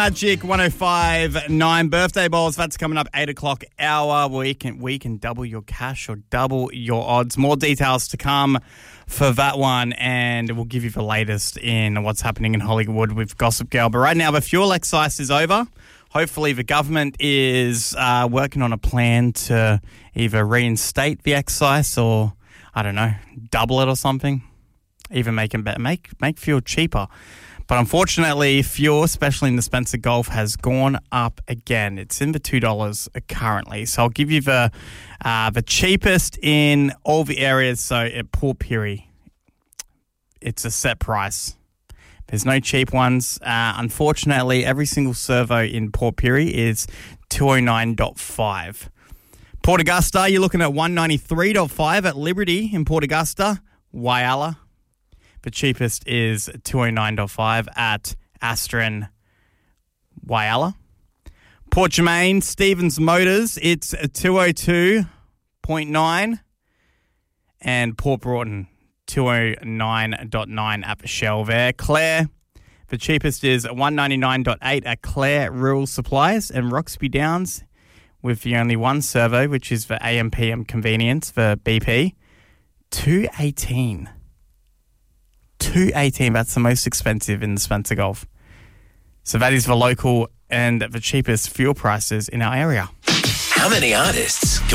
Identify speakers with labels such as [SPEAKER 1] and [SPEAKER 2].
[SPEAKER 1] Magic 105.9 birthday balls. That's coming up 8 o'clock hour. We can double your cash or double your odds. More details to come for that one, and we'll give you the latest in what's happening in Hollywood with Gossip Girl. But right now, the fuel excise is over. Hopefully, the government is working on a plan to either reinstate the excise or, I don't know, double it or something. Even make fuel cheaper. But unfortunately, fuel, especially in the Spencer Gulf, has gone up again. It's in the $2 currently. So I'll give you the cheapest in all the areas. So at Port Pirie, it's a set price. There's no cheap ones. Unfortunately, every single servo in Port Pirie is $209.5. Port Augusta, you're looking at $193.5 at Liberty in Port Augusta. Whyalla. The cheapest is $209.5 at Astron Whyalla. Port Germain, Stevens Motors, it's $202.9. And Port Broughton, $209.9 at the Shell there. Clare, the cheapest is $199.8 at Clare Rural Supplies. And Roxby Downs, with the only one servo, which is for AM/PM convenience for BP, $218. $218, that's the most expensive in the Spencer Gulf. So that is the local and the cheapest fuel prices in our area.
[SPEAKER 2] How many artists